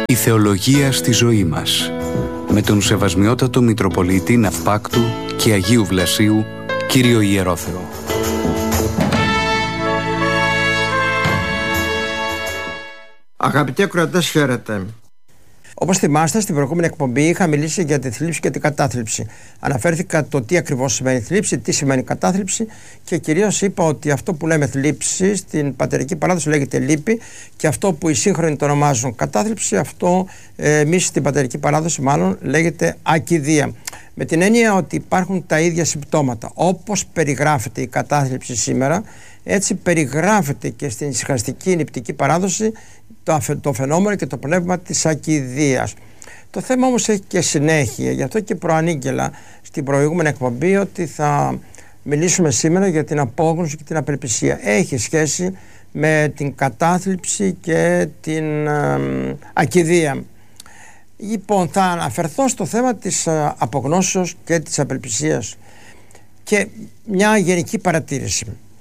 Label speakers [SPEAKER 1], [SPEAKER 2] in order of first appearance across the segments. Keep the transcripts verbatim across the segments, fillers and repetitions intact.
[SPEAKER 1] Η θεολογία στη ζωή μας. Με τον Σεβασμιότατο Μητροπολίτη Ναυπάκτου και Αγίου Βλασίου, κύριο Ιερόθεο.
[SPEAKER 2] Αγαπητοί ακροατές, χαίρετε. Όπως θυμάστε, στην προηγούμενη εκπομπή είχα μιλήσει για τη θλίψη και την κατάθλιψη. Αναφέρθηκα το τι ακριβώς σημαίνει θλίψη, τι σημαίνει κατάθλιψη και κυρίως είπα ότι αυτό που λέμε θλίψη στην πατερική παράδοση λέγεται λύπη και αυτό που οι σύγχρονοι το ονομάζουν κατάθλιψη, αυτό ε, εμείς στην πατερική παράδοση μάλλον λέγεται ακηδία. Με την έννοια ότι υπάρχουν τα ίδια συμπτώματα. Όπως περιγράφεται η κατάθλιψη σήμερα, έτσι περιγράφεται και στην ησυχαστική νηπτική παράδοση το, το φαινόμενο και το πνεύμα της ακηδείας. Το θέμα όμως έχει και συνέχεια, γι' αυτό και προανήγγελα στην προηγούμενη εκπομπή ότι θα μιλήσουμε σήμερα για την απόγνωση και την απελπισία. Έχει σχέση με την κατάθλιψη και την ε, ακηδεία. Λοιπόν, θα αναφερθώ στο θέμα της ε, απογνώσεως και της απελπισίας και μια γενική παρατήρηση.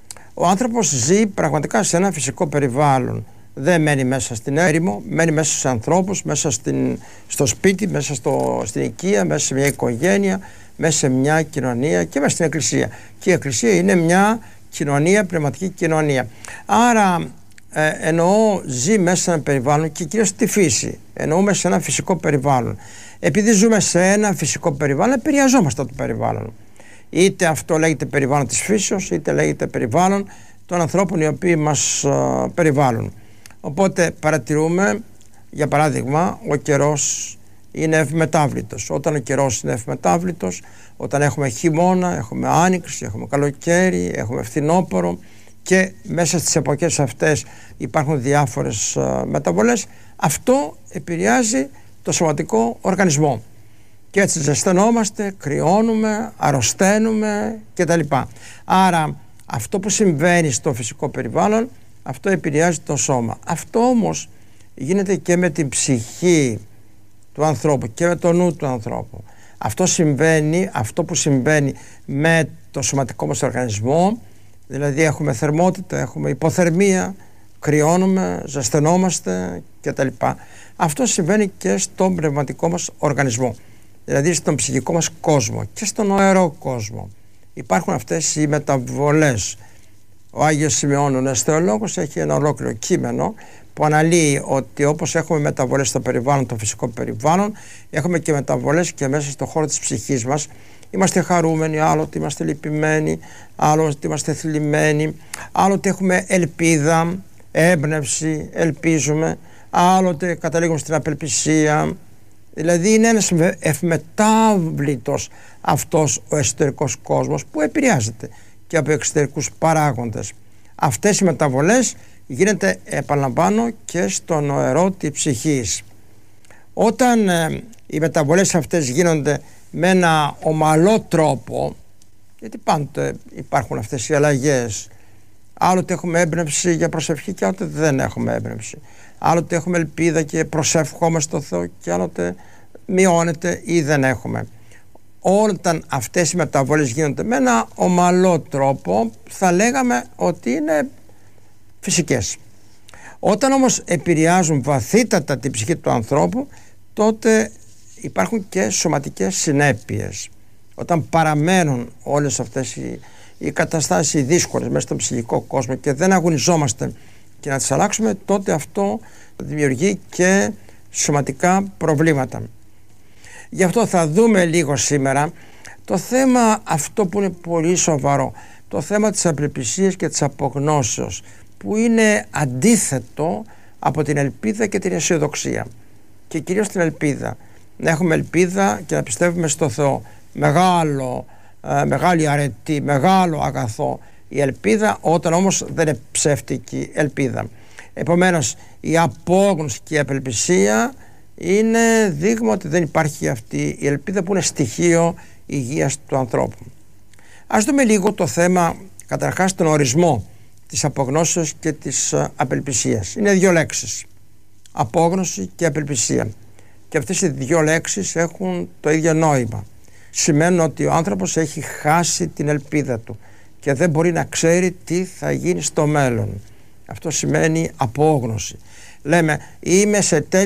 [SPEAKER 2] Ο άνθρωπος ζει πραγματικά σε ένα φυσικό περιβάλλον. Δεν μένει μέσα στην έρημο, μένει μέσα στους ανθρώπους, μέσα στην, στο σπίτι, μέσα στο, στην οικία, μέσα σε μια οικογένεια, μέσα σε μια κοινωνία και μέσα στην εκκλησία. Και η εκκλησία είναι μια κοινωνία, πνευματική κοινωνία. Άρα ε, εννοώ ζει μέσα σε ένα περιβάλλον και κυρίως στη φύση. Εννοούμε σε ένα φυσικό περιβάλλον. Επειδή ζούμε σε ένα φυσικό περιβάλλον, επηρεαζόμαστε από το περιβάλλον. Είτε αυτό λέγεται περιβάλλον της φύσεως, είτε λέγεται περιβάλλον των ανθρώπων οι οποίοι μας uh, περιβάλλουν. Οπότε παρατηρούμε, για παράδειγμα, ο καιρός είναι ευμετάβλητος. Όταν ο καιρός είναι ευμετάβλητος, όταν έχουμε χειμώνα, έχουμε άνοιξη, έχουμε καλοκαίρι, έχουμε φθινόπωρο και μέσα στις εποχές αυτές υπάρχουν διάφορες uh, μεταβολές, αυτό επηρεάζει το σωματικό οργανισμό. Και έτσι ζεσθενόμαστε, κρυώνουμε, αρρωσταίνουμε κτλ. Άρα αυτό που συμβαίνει στο φυσικό περιβάλλον, αυτό επηρεάζει το σώμα. Αυτό όμως γίνεται και με την ψυχή του ανθρώπου και με το νου του ανθρώπου. Αυτό συμβαίνει, αυτό που συμβαίνει με το σωματικό μας οργανισμό, δηλαδή έχουμε θερμότητα, έχουμε υποθερμία, κρυώνουμε, ζεσθενόμαστε κτλ. Αυτό συμβαίνει και στον πνευματικό μας οργανισμό. Δηλαδή στον ψυχικό μας κόσμο και στον νοερό κόσμο. Υπάρχουν αυτές οι μεταβολές. Ο Άγιος Σημειών, ο νέος θεολόγος, έχει ένα ολόκληρο κείμενο που αναλύει ότι όπως έχουμε μεταβολές στο περιβάλλον, το φυσικό περιβάλλον, έχουμε και μεταβολές και μέσα στο χώρο της ψυχής μας. Είμαστε χαρούμενοι, άλλοτε είμαστε λυπημένοι, άλλοτε είμαστε θλιμμένοι, άλλοτε έχουμε ελπίδα, έμπνευση, ελπίζουμε, άλλοτε καταλήγουμε στην απελπισία. Δηλαδή είναι ένας ευμετάβλητος αυτός ο εσωτερικός κόσμος που επηρεάζεται και από εξωτερικούς παράγοντες. Αυτές οι μεταβολές γίνεται, επαναλαμβάνω, και στο νοερό της ψυχής. Όταν ε, οι μεταβολές αυτές γίνονται με ένα ομαλό τρόπο, γιατί πάντοτε υπάρχουν αυτές οι αλλαγές, άλλοτε έχουμε έμπνευση για προσευχή και άλλοτε δεν έχουμε έμπνευση. Άλλοτε έχουμε ελπίδα και προσευχόμαστε στο Θεό και άλλοτε μειώνεται ή δεν έχουμε. Όταν αυτές οι μεταβολές γίνονται με ένα ομαλό τρόπο, θα λέγαμε ότι είναι φυσικές. Όταν όμως επηρεάζουν βαθύτατα την ψυχή του ανθρώπου, τότε υπάρχουν και σωματικές συνέπειες. Όταν παραμένουν όλες αυτές οι, οι καταστάσεις οι δύσκολες μέσα στον ψυχικό κόσμο και δεν αγωνιζόμαστε και να τις αλλάξουμε, τότε αυτό δημιουργεί και σωματικά προβλήματα. Γι' αυτό θα δούμε λίγο σήμερα το θέμα αυτό που είναι πολύ σοβαρό, το θέμα της απελπισίας και της απογνώσεως, που είναι αντίθετο από την ελπίδα και την αισιοδοξία, και κυρίως την ελπίδα. Να έχουμε ελπίδα και να πιστεύουμε στο Θεό. Μεγάλο, ε, μεγάλη αρετή, μεγάλο αγαθό η ελπίδα, όταν όμως δεν είναι ψεύτικη ελπίδα. Επομένως η απόγνωση και η απελπισία είναι δείγμα ότι δεν υπάρχει αυτή η ελπίδα που είναι στοιχείο υγείας του ανθρώπου. Ας δούμε λίγο το θέμα, καταρχάς τον ορισμό της απογνώσεως και της απελπισίας. Είναι δύο λέξεις, απόγνωση και απελπισία, και αυτές οι δύο λέξεις έχουν το ίδιο νόημα. Σημαίνουν ότι ο άνθρωπος έχει χάσει την ελπίδα του και δεν μπορεί να ξέρει τι θα γίνει στο μέλλον. Αυτό σημαίνει απόγνωση. Λέμε είμαι σε τέλεια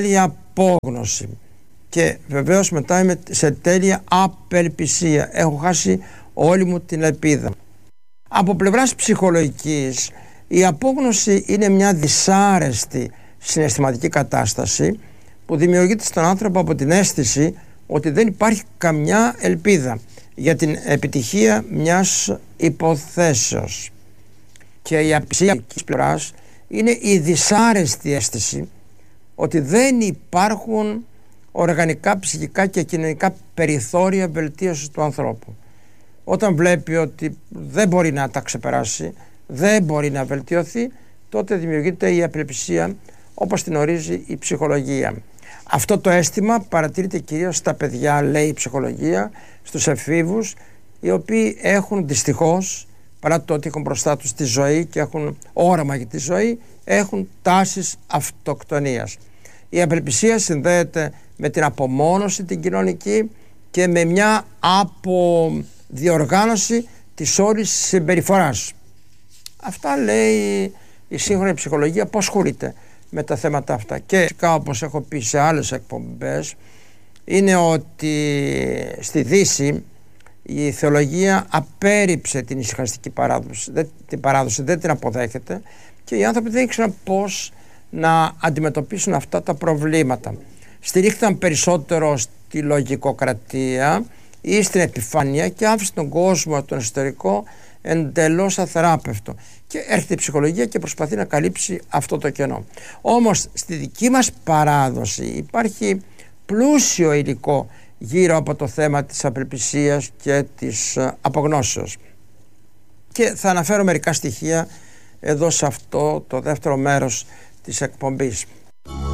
[SPEAKER 2] απόγνωση. Και βεβαίως μετά είμαι σε τέλεια απελπισία. Έχω χάσει όλη μου την ελπίδα. Από πλευράς ψυχολογικής, η απόγνωση είναι μια δυσάρεστη συναισθηματική κατάσταση που δημιουργείται στον άνθρωπο από την αίσθηση ότι δεν υπάρχει καμιά ελπίδα για την επιτυχία μιας υποθέσεως. Και η απελπισία της πλευράς είναι η δυσάρεστη αίσθηση ότι δεν υπάρχουν οργανικά, ψυχικά και κοινωνικά περιθώρια βελτίωσης του ανθρώπου. Όταν βλέπει ότι δεν μπορεί να τα ξεπεράσει, δεν μπορεί να βελτιωθεί, τότε δημιουργείται η απελπισία όπως την ορίζει η ψυχολογία. Αυτό το αίσθημα παρατηρείται κυρίως στα παιδιά, λέει η ψυχολογία, στους εφήβους, οι οποίοι έχουν δυστυχώς, παρά το ότι έχουν μπροστά τους τη ζωή και έχουν όραμα για τη ζωή, έχουν τάσεις αυτοκτονίας. Η απελπισία συνδέεται με την απομόνωση την κοινωνική και με μια αποδιοργάνωση της όλης συμπεριφοράς. Αυτά λέει η σύγχρονη ψυχολογία που ασχολείται με τα θέματα αυτά. Και φυσικά, όπως έχω πει σε άλλες εκπομπές, είναι ότι στη Δύση η θεολογία απέρριψε την ησυχαστική παράδοση, δεν, την παράδοση, δεν την αποδέχεται και οι άνθρωποι δεν ήξεραν πώς να αντιμετωπίσουν αυτά τα προβλήματα. Στηρίχθηκαν περισσότερο στη λογικοκρατία ή στην επιφάνεια και άφησε τον κόσμο, τον εσωτερικό, εντελώς αθεράπευτο. Και έρχεται η ψυχολογία και προσπαθεί να καλύψει αυτό το κενό. Όμως στη δική μας παράδοση υπάρχει πλούσιο υλικό γύρω από το θέμα της απελπισίας και της απογνώσεως. Και θα αναφέρω μερικά στοιχεία εδώ σε αυτό το δεύτερο μέρος της εκπομπής.